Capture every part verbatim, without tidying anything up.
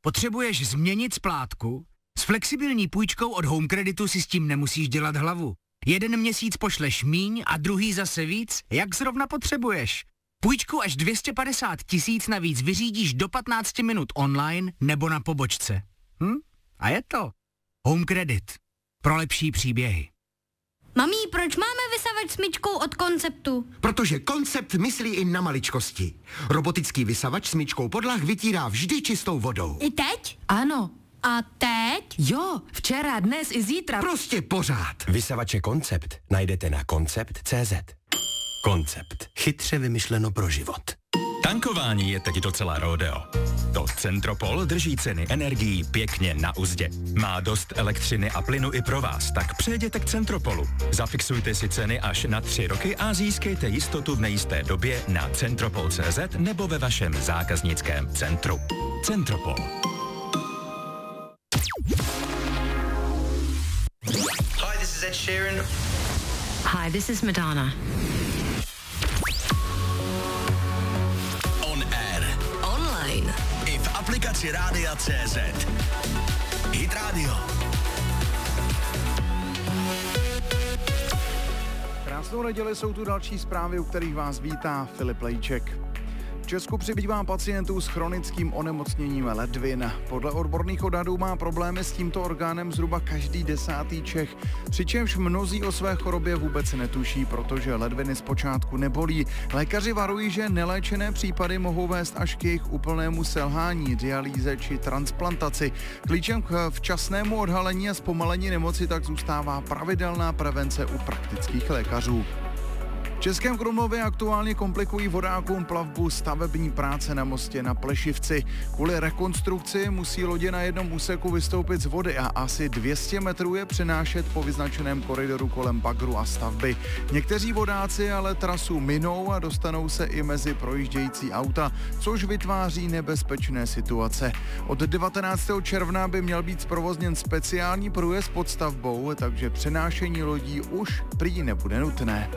Potřebuješ změnit splátku? S flexibilní půjčkou od Home Creditu si s tím nemusíš dělat hlavu. Jeden měsíc pošleš míň a druhý zase víc, jak zrovna potřebuješ. Půjčku až dvě stě padesát tisíc navíc vyřídíš do patnáct minut online nebo na pobočce. Hm? A je to Home Credit. Pro lepší příběhy. Mamí, proč máme vysavač smyčkou od Konceptu? Protože Koncept myslí i na maličkosti. Robotický vysavač smyčkou podlah vytírá vždy čistou vodou. I teď? Ano. A teď? Jo, včera, dnes i zítra. Prostě pořád. Vysavače Koncept najdete na koncept tečka cé zet. Koncept. Chytře vymyšleno pro život. Tankování je teď docela rodeo. To Centropol drží ceny energií pěkně na uzdě. Má dost elektřiny a plynu i pro vás, tak přejděte k Centropolu. Zafixujte si ceny až na tři roky a získejte jistotu v nejisté době na centropol tečka cé zet nebo ve vašem zákaznickém centru. Centropol. Hi, this is Ed Sheeran. Hi, this is Madonna. On air. Online. I v aplikaci Rádia tečka cé zet. Hit Radio. Krásnou neděli, jsou tu další zprávy, u kterých vás vítá Filip Lejček. V Česku přibývá pacientů s chronickým onemocněním ledvin. Podle odborných odhadů má problémy s tímto orgánem zhruba každý desátý Čech, přičemž mnozí o své chorobě vůbec netuší, protože ledviny zpočátku nebolí. Lékaři varují, že neléčené případy mohou vést až k jejich úplnému selhání, dialýze či transplantaci. Klíčem k včasnému odhalení a zpomalení nemoci tak zůstává pravidelná prevence u praktických lékařů. V Českém Krumlově aktuálně komplikují vodákům plavbu stavební práce na mostě na Plešivci. Kvůli rekonstrukci musí lodě na jednom úseku vystoupit z vody a asi dvě stě metrů je přenášet po vyznačeném koridoru kolem bagru a stavby. Někteří vodáci ale trasu minou a dostanou se i mezi projíždějící auta, což vytváří nebezpečné situace. Od devatenáctého června by měl být zprovozněn speciální průjezd pod stavbou, takže přenášení lodí už prý nebude nutné.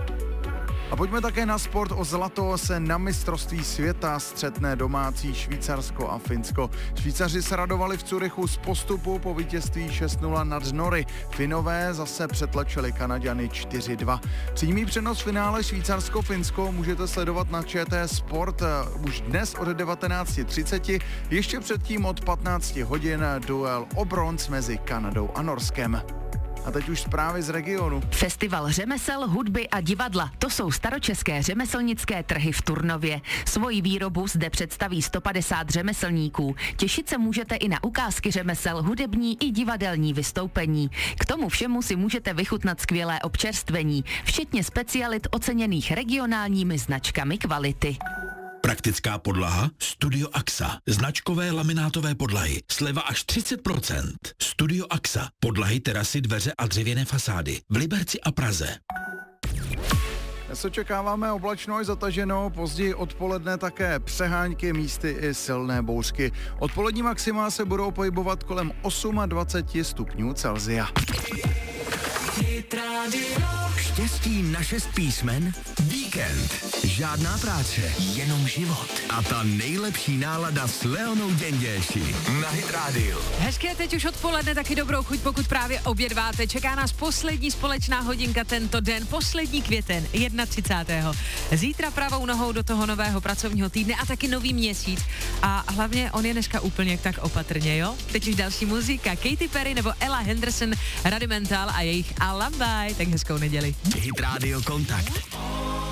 A pojďme také na sport. O zlato se na mistrovství světa střetne domácí Švýcarsko a Finsko. Švýcaři se radovali v Curychu z postupu po vítězství šest nula nad Nory. Finové zase přetlačili Kanaďany čtyři dva. Přímý přenos finále Švýcarsko-Finsko můžete sledovat na ČT Sport už dnes od devatenáct třicet. Ještě předtím od patnáct hodin duel o bronz mezi Kanadou a Norskem. A teď už zprávy z regionu. Festival řemesel, hudby a divadla. To jsou staročeské řemeslnické trhy v Turnově. Svoji výrobu zde představí sto padesát řemeslníků. Těšit se můžete i na ukázky řemesel, hudební i divadelní vystoupení. K tomu všemu si můžete vychutnat skvělé občerstvení, včetně specialit oceněných regionálními značkami kvality. Praktická podlaha Studio Axa. Značkové laminátové podlahy. Sleva až třicet procent. Studio Axa. Podlahy, terasy, dveře a dřevěné fasády. V Liberci a Praze. Dnes očekáváme oblačno až zataženo, později odpoledne také přehánky, místy i silné bouřky. Odpolední maxima se budou pohybovat kolem dvacet osm stupňů Celsia. Štěstí na šest písmen? Víkend. Žádná práce, jenom život. A ta nejlepší nálada s Leonou Děnděši. Na Hit Radio. Hezké teď už odpoledne, taky dobrou chuť, pokud právě obědváte. Čeká nás poslední společná hodinka tento den, poslední květen, třicátého Zítra pravou nohou do toho nového pracovního týdne a taky nový měsíc. A hlavně on je dneska úplně tak opatrně, jo? Teď už další muzika, Katy Perry nebo Ella Henderson, Rudimental a jejich Alibi. Tak hezkou neděli. Hit Radio Kontakt.